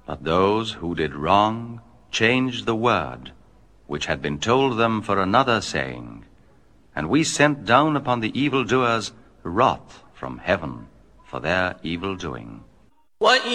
But those who did wrong changed the word, which had been told them for another saying, and we sent down upon the evildoers wrath from heaven for their evil doing.